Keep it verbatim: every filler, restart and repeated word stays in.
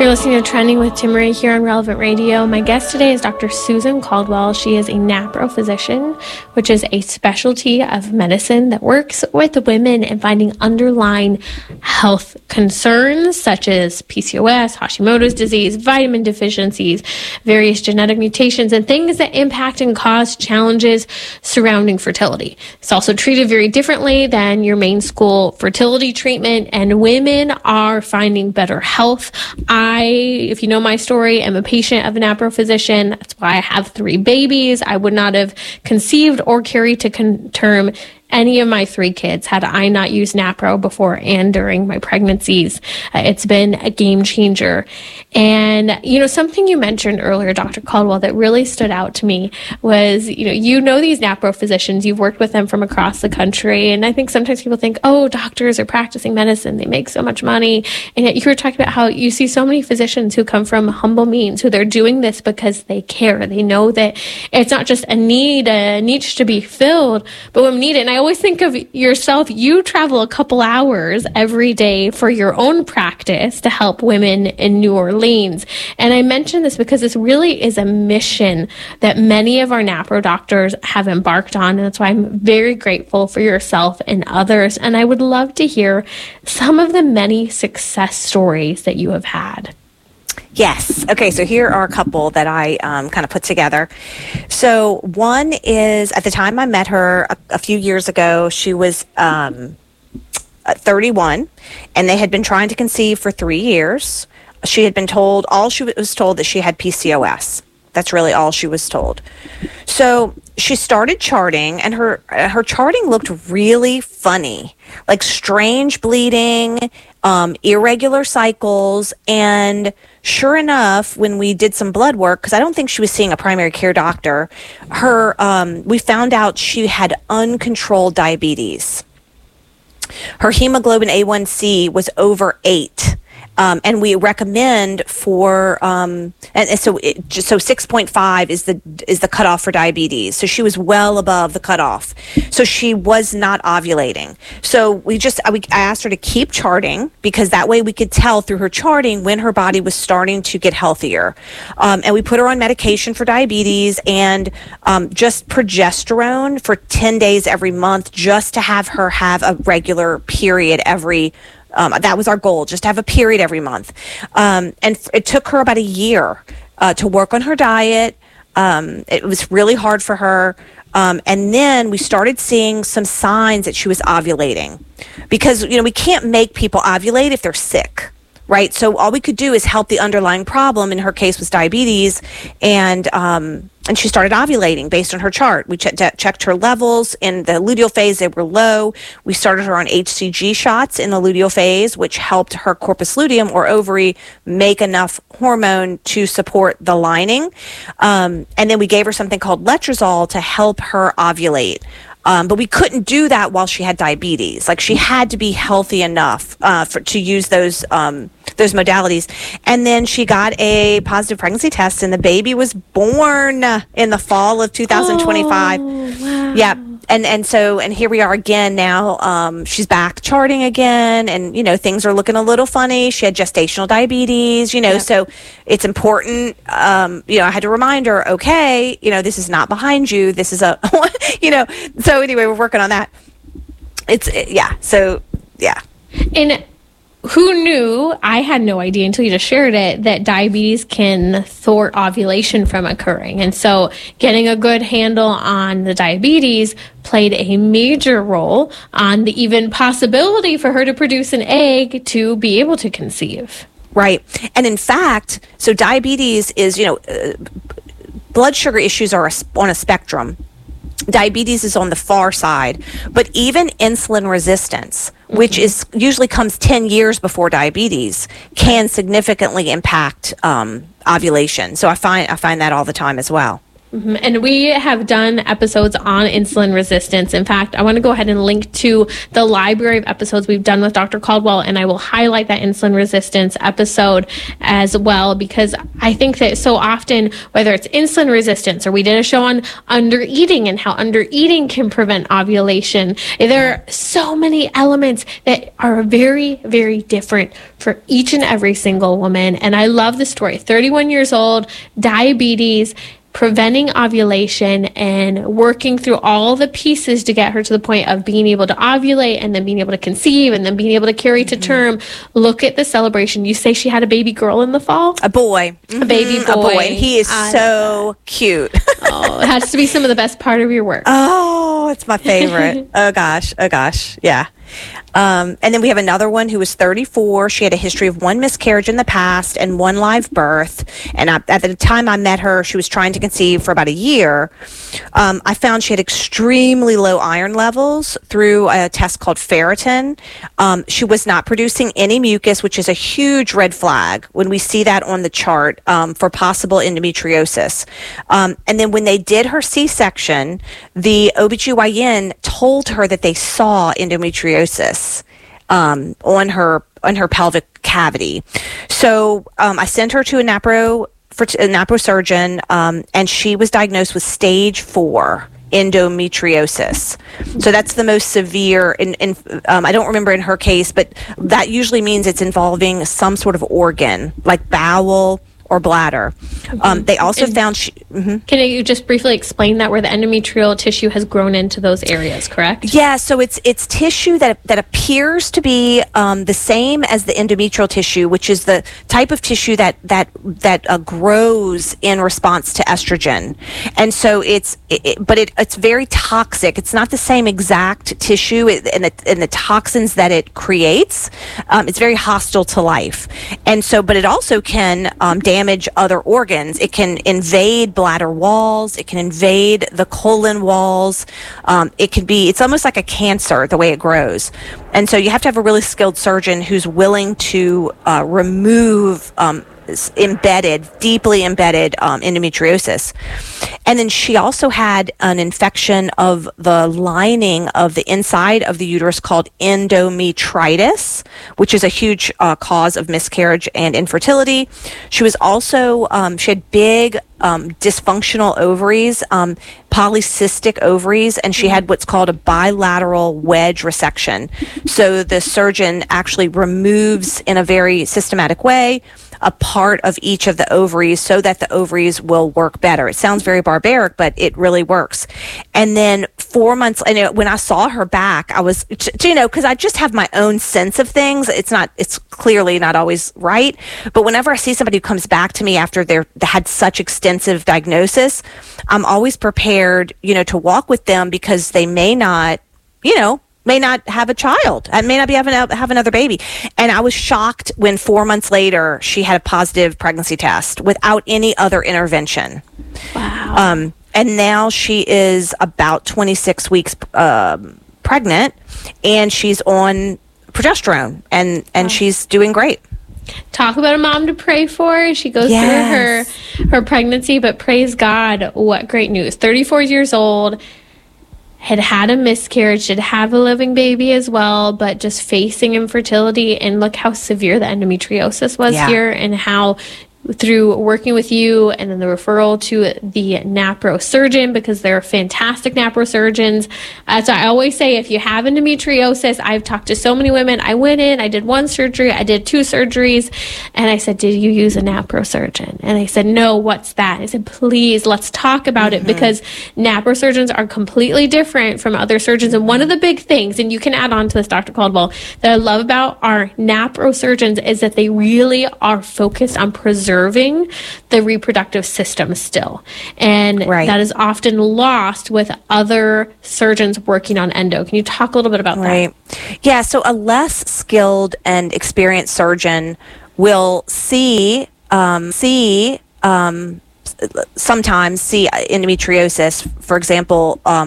You're listening to Trending with Timmerie here on Relevant Radio. My guest today is Doctor Susan Caldwell. She is a NAPRO physician, which is a specialty of medicine that works with women in finding underlying health concerns such as P C O S, Hashimoto's disease, vitamin deficiencies, various genetic mutations, and things that impact and cause challenges surrounding fertility. It's also treated very differently than your main school fertility treatment, and women are finding better health. I, if you know my story, am a patient of a NAPRO physician. That's why I have three babies. I would not have conceived or carried to con- term any of my three kids had I not used NAPRO before and during my pregnancies. Uh, it's been a game changer. And, you know, something you mentioned earlier, Doctor Caldwell, that really stood out to me was, you know, you know these NAPRO physicians, you've worked with them from across the country. And I think sometimes people think, oh, doctors are practicing medicine, they make so much money. And yet you were talking about how you see so many physicians who come from humble means, who they're doing this because they care. They know that it's not just a need, a niche to be filled, but women need it. And I always think of yourself, you travel a couple hours every day for your own practice to help women in New Orleans. And I mention this because this really is a mission that many of our NAPRO doctors have embarked on. And that's why I'm very grateful for yourself and others. And I would love to hear some of the many success stories that you have had. Yes. Okay, so here are a couple that I um, kind of put together. So one is, at the time I met her a, a few years ago, she was um, thirty-one, and they had been trying to conceive for three years. She had been told, all she was told that she had P C O S. That's really all she was told. So she started charting, and her her charting looked really funny, like strange bleeding, um, irregular cycles, and sure enough, when we did some blood work, because I don't think she was seeing a primary care doctor, her um, we found out she had uncontrolled diabetes. Her hemoglobin A one C was over eight. Um, and we recommend for, um, and, and so it, so six point five is the is the cutoff for diabetes. So she was well above the cutoff. So she was not ovulating. So we just I, we, I asked her to keep charting, because that way we could tell through her charting when her body was starting to get healthier. Um, and we put her on medication for diabetes and um, just progesterone for ten days every month, just to have her have a regular period every. Um, that was our goal, just to have a period every month. Um, and it took her about a year uh, to work on her diet. Um, it was really hard for her. Um, and then we started seeing some signs that she was ovulating, because, you know, we can't make people ovulate if they're sick, right? So all we could do is help the underlying problem. In her case was diabetes. And, um, and she started ovulating based on her chart. We ch- checked her levels in the luteal phase. They were low. We started her on H C G shots in the luteal phase, which helped her corpus luteum, or ovary, make enough hormone to support the lining. Um, and then we gave her something called letrozole to help her ovulate. Um, but we couldn't do that while she had diabetes. Like, she had to be healthy enough uh, for, to use those um, those modalities. And then she got a positive pregnancy test, and the baby was born in the fall of two thousand twenty-five. Oh, wow. Yeah. And and so, and here we are again now. Um, she's back charting again, and, you know, things are looking a little funny. She had gestational diabetes, you know, yep. So it's important. Um, you know, I had to remind her, okay, you know, this is not behind you. This is a, you know, so anyway, we're working on that. It's, yeah. So, yeah. And who knew, I had no idea until you just shared it, that diabetes can thwart ovulation from occurring. And so getting a good handle on the diabetes played a major role on the even possibility for her to produce an egg to be able to conceive. Right. And in fact, so diabetes is, you know, uh, blood sugar issues are a, on a spectrum. Diabetes is on the far side, but even insulin resistance, which mm-hmm. is usually comes ten years before diabetes, can significantly impact um, ovulation. So I find I find that all the time as well. Mhm. And we have done episodes on insulin resistance. In fact, I want to go ahead and link to the library of episodes we've done with Doctor Caldwell, and I will highlight that insulin resistance episode as well, because I think that so often, whether it's insulin resistance or we did a show on under eating and how under eating can prevent ovulation, there are so many elements that are very, very different for each and every single woman. And I love the story. thirty-one years old, diabetes, preventing ovulation, and working through all the pieces to get her to the point of being able to ovulate and then being able to conceive and then being able to carry to term. Look at the celebration. You say she had a baby girl in the fall? A boy. A baby boy. A boy. And he is I so cute. Oh, it has to be some of the best part of your work. Oh, it's my favorite. Oh, gosh. Oh, gosh. Yeah. Um, and then we have another one who was thirty-four. She had a history of one miscarriage in the past and one live birth. And I, at the time I met her, she was trying to conceive for about a year. Um, I found she had extremely low iron levels through a test called ferritin. Um, she was not producing any mucus, which is a huge red flag when we see that on the chart um, for possible endometriosis. Um, and then when they did her C-section, the O B G Y N told her that they saw endometriosis um, on her on her pelvic cavity. So um, I sent her to a napro for a napro surgeon, um, and she was diagnosed with stage four endometriosis. So that's the most severe. In, in um, I don't remember in her case, but that usually means it's involving some sort of organ, like bowel or bladder. Mm-hmm. Um, they also and found she... Mm-hmm. Can you just briefly explain that, where the endometrial tissue has grown into those areas, correct? Yeah, so it's it's tissue that that appears to be um, the same as the endometrial tissue, which is the type of tissue that that that uh, grows in response to estrogen. And so it's, it, it, but it, it's very toxic. It's not the same exact tissue, and the, and the toxins that it creates, um, it's very hostile to life. And so, but it also can um, damage damage other organs. It can invade bladder walls. It can invade the colon walls. Um, it can be, it's almost like a cancer, the way it grows. And so you have to have a really skilled surgeon who's willing to uh, remove um, embedded, deeply embedded um, endometriosis. And then she also had an infection of the lining of the inside of the uterus called endometritis, which is a huge uh, cause of miscarriage and infertility. She was also, um, she had big um, dysfunctional ovaries, um, polycystic ovaries, and she had what's called a bilateral wedge resection. So the surgeon actually removes in a very systematic way a part of each of the ovaries so that the ovaries will work better. It sounds very barbaric, but it really works. And then four months, and when I saw her back, I was, you know, because I just have my own sense of things. It's not, it's clearly not always right. But whenever I see somebody who comes back to me after they're, they had such extensive diagnosis, I'm always prepared, you know, to walk with them because they may not, you know, may not have a child. I may not be having a, have another baby. And I was shocked when four months later she had a positive pregnancy test without any other intervention. Wow. Um, and now she is about twenty-six weeks um, pregnant, and she's on progesterone, and, and wow. she's doing great. Talk about a mom to pray for. She goes yes. through her, her pregnancy, but praise God, what great news. thirty-four years old, had had a miscarriage, did have a living baby as well, but just facing infertility. And look how severe the endometriosis was yeah. here, and how through working with you and then the referral to the napro surgeon, because they're fantastic napro surgeons. Uh, so I always say, if you have endometriosis, I've talked to so many women. I went in, I did one surgery, I did two surgeries, and I said, did you use a napro surgeon? And they said, no, what's that? I said, please, let's talk about mm-hmm. it, because napro surgeons are completely different from other surgeons. And one of the big things, and you can add on to this, Doctor Caldwell, that I love about our napro surgeons is that they really are focused on preserving the reproductive system still. And right. that is often lost with other surgeons working on endo. Can you talk a little bit about right. that? Yeah, so a less skilled and experienced surgeon will see, um, see, um, sometimes see endometriosis, for example, um,